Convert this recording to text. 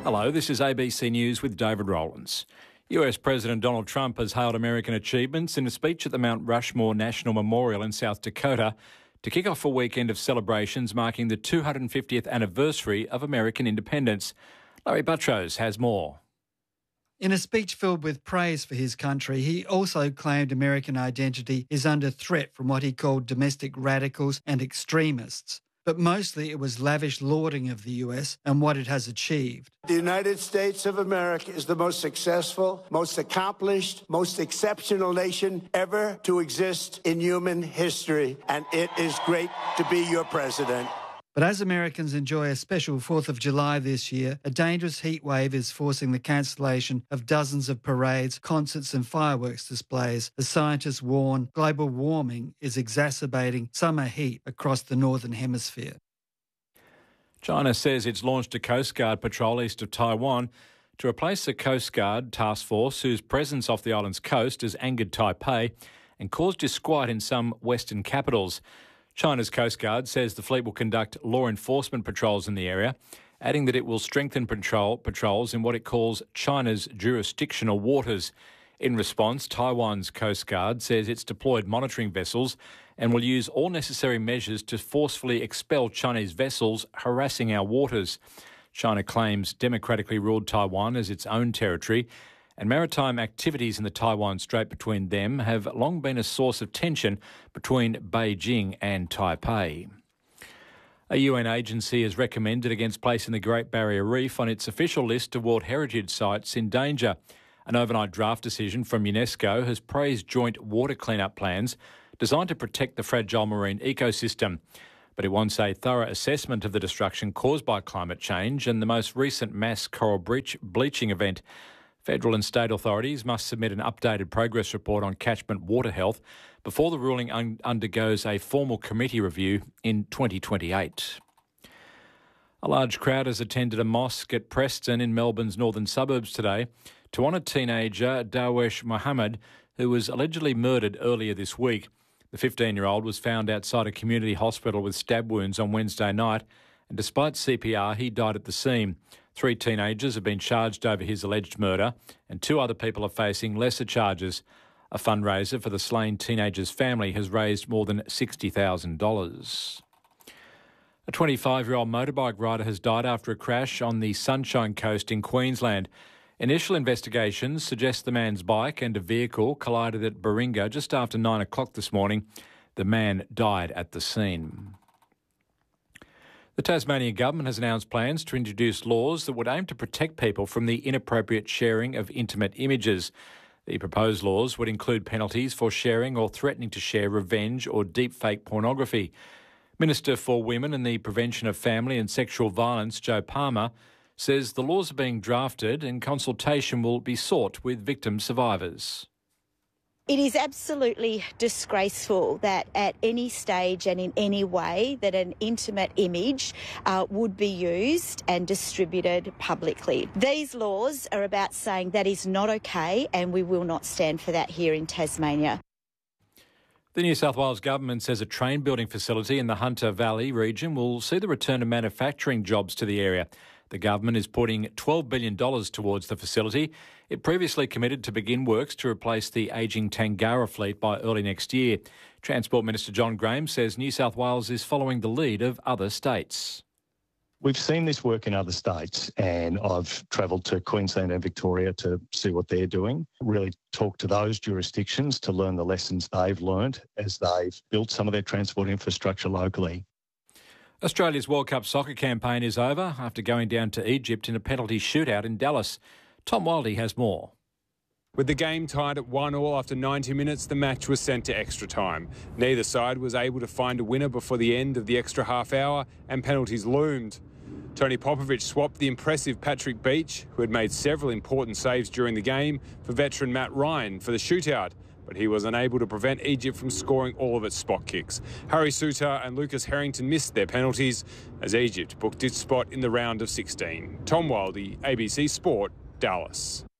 Hello, this is ABC News with David Rowlands. US President Donald Trump has hailed American achievements in a speech at the Mount Rushmore National Memorial in South Dakota to kick off a weekend of celebrations marking the 250th anniversary of American independence. Larry Buttrose has more. In a speech filled with praise for his country, he also claimed American identity is under threat from what he called domestic radicals and extremists. But mostly it was lavish lauding of the US and what it has achieved. The United States of America is the most successful, most accomplished, most exceptional nation ever to exist in human history, and it is great to be your president. But as Americans enjoy a special 4th of July this year, a dangerous heat wave is forcing the cancellation of dozens of parades, concerts and fireworks displays as scientists warn global warming is exacerbating summer heat across the Northern Hemisphere. China says it's launched a Coast Guard patrol east of Taiwan to replace a Coast Guard task force whose presence off the island's coast has angered Taipei and caused disquiet in some Western capitals. China's Coast Guard says the fleet will conduct law enforcement patrols in the area, adding that it will strengthen patrols in what it calls China's jurisdictional waters. In response, Taiwan's Coast Guard says it's deployed monitoring vessels and will use all necessary measures to forcefully expel Chinese vessels harassing our waters. China claims democratically ruled Taiwan as its own territory, and maritime activities in the Taiwan Strait between them have long been a source of tension between Beijing and Taipei. A UN agency has recommended against placing the Great Barrier Reef on its official list of World Heritage Sites in danger. An overnight draft decision from UNESCO has praised joint water clean-up plans designed to protect the fragile marine ecosystem. But it wants a thorough assessment of the destruction caused by climate change and the most recent mass coral bleaching event. Federal and state authorities must submit an updated progress report on catchment water health before the ruling undergoes a formal committee review in 2028. A large crowd has attended a mosque at Preston in Melbourne's northern suburbs today to honour teenager Darwish Mohammed, who was allegedly murdered earlier this week. The 15-year-old was found outside a community hospital with stab wounds on Wednesday night, and despite CPR, he died at the scene. 3 teenagers have been charged over his alleged murder, and 2 other people are facing lesser charges. A fundraiser for the slain teenager's family has raised more than $60,000. A 25-year-old motorbike rider has died after a crash on the Sunshine Coast in Queensland. Initial investigations suggest the man's bike and a vehicle collided at Baringa just after 9 o'clock this morning. The man died at the scene. The Tasmanian government has announced plans to introduce laws that would aim to protect people from the inappropriate sharing of intimate images. The proposed laws would include penalties for sharing or threatening to share revenge or deepfake pornography. Minister for Women and the Prevention of Family and Sexual Violence, Jo Palmer, says the laws are being drafted and consultation will be sought with victim survivors. It is absolutely disgraceful that at any stage and in any way that an intimate image would be used and distributed publicly. These laws are about saying that is not okay, and we will not stand for that here in Tasmania. The New South Wales government says a train building facility in the Hunter Valley region will see the return of manufacturing jobs to the area. The government is putting $12 billion towards the facility. It previously committed to begin works to replace the ageing Tangara fleet by early next year. Transport Minister John Graham says New South Wales is following the lead of other states. We've seen this work in other states, and I've travelled to Queensland and Victoria to see what they're doing, really talk to those jurisdictions to learn the lessons they've learned as they've built some of their transport infrastructure locally. Australia's World Cup soccer campaign is over after going down to Egypt in a penalty shootout in Dallas. Tom Wildey has more. With the game tied at 1-1 after 90 minutes, the match was sent to extra time. Neither side was able to find a winner before the end of the extra half hour, and penalties loomed. Tony Popovic swapped the impressive Patrick Beach, who had made several important saves during the game, for veteran Matt Ryan for the shootout, but he was unable to prevent Egypt from scoring all of its spot kicks. Harry Souttar and Lucas Harrington missed their penalties as Egypt booked its spot in the round of 16. Tom Wildey, ABC Sport, Dallas.